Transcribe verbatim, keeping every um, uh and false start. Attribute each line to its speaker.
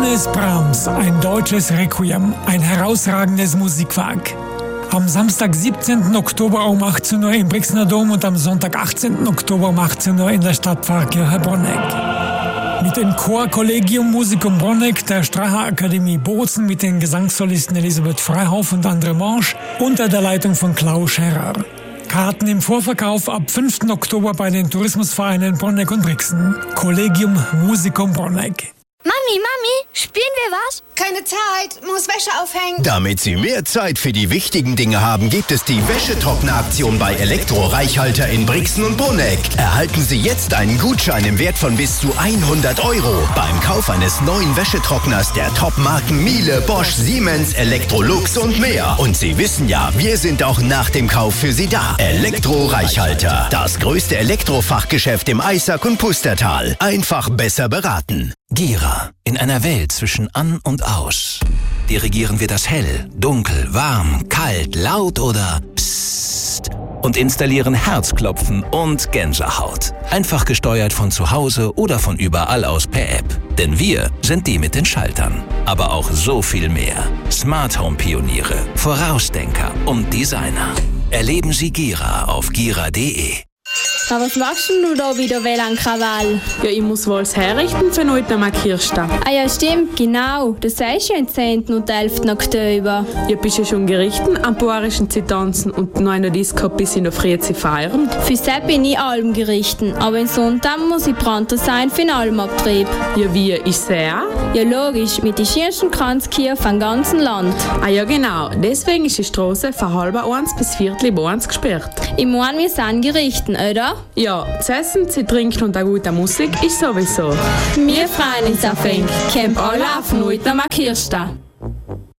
Speaker 1: Johannes Brahms, ein deutsches Requiem, ein herausragendes Musikwerk. Am Samstag, siebzehnten Oktober um achtzehn Uhr im Brixner Dom und am Sonntag, achtzehnten Oktober um achtzehn Uhr in der Stadtpfarrkirche Bronegg. Mit dem Chor Collegium Musicum Bronegg, der Stracher Akademie Bozen mit den Gesangssolisten Elisabeth Freihoff und André Mansch unter der Leitung von Klaus Scherer. Karten im Vorverkauf ab fünften Oktober bei den Tourismusvereinen Bronegg und Brixen. Collegium Musicum Bronegg.
Speaker 2: Mami, Mami, spielen wir was?
Speaker 3: Keine Zeit, muss Wäsche aufhängen.
Speaker 4: Damit Sie mehr Zeit für die wichtigen Dinge haben, gibt es die Wäschetrockner-Aktion bei Elektro-Reichhalter in Brixen und Bronegg. Erhalten Sie jetzt einen Gutschein im Wert von bis zu hundert Euro beim Kauf eines neuen Wäschetrockners der Top-Marken Miele, Bosch, Siemens, Electrolux und mehr. Und Sie wissen ja, wir sind auch nach dem Kauf für Sie da. Elektro-Reichhalter, das größte Elektrofachgeschäft im Eisack und Pustertal. Einfach besser beraten.
Speaker 5: Gira. In einer Welt zwischen An und Aus. Dirigieren wir das hell, dunkel, warm, kalt, laut oder Psst und installieren Herzklopfen und Gänsehaut. Einfach gesteuert von zu Hause oder von überall aus per App. Denn wir sind die mit den Schaltern. Aber auch so viel mehr. Smart Home Pioniere, Vorausdenker und Designer. Erleben Sie Gira auf gira punkt de.
Speaker 6: Aber was machst denn du da wieder, W L A N-Krawall?
Speaker 7: Ja, ich muss wohl das herrichten für heute am Kirchstag.
Speaker 6: Ah ja, stimmt, genau. Das sagst du ja am zehnten und elften Oktober.
Speaker 7: Ja, bist ja schon gerichten am Boarischen zu tanzen und noch eine Disco bis in der Früh zu feiern?
Speaker 6: Für das bin ich allem gerichten, aber am Sonntag muss ich Brandter sein für den Almabtrieb.
Speaker 7: Ja, wie, ist der auch?
Speaker 6: Ja, logisch, mit den schönsten Kranzkirchen vom ganzen Land.
Speaker 7: Ah ja, genau. Deswegen ist die Straße von halb eins bis viertel eins gesperrt.
Speaker 6: Ich meine, wir sind gerichten, oder?
Speaker 7: Ja, zu essen, zu trinken und auch gute Musik ist sowieso.
Speaker 6: Wir freuen uns auf ihn. Camp alle auf heute am Kirchstag.